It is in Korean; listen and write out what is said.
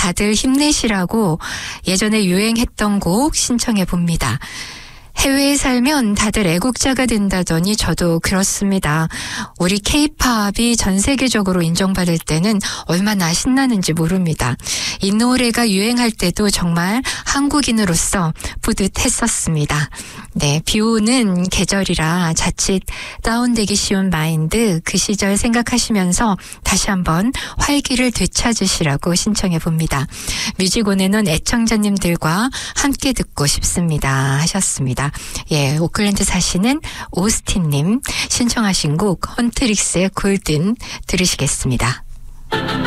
다들 힘내시라고 예전에 유행했던 곡 신청해 봅니다. 해외에 살면 다들 애국자가 된다더니 저도 그렇습니다. 우리 K-팝이 전 세계적으로 인정받을 때는 얼마나 신나는지 모릅니다. 이 노래가 유행할 때도 정말 한국인으로서 뿌듯했었습니다. 네, 비 오는 계절이라 자칫 다운되기 쉬운 마인드 그 시절 생각하시면서 다시 한번 활기를 되찾으시라고 신청해 봅니다. 뮤직온에는 애청자님들과 함께 듣고 싶습니다 하셨습니다. 예, 오클랜드 사시는 오스틴님 신청하신 곡 헌트릭스의 골든 들으시겠습니다.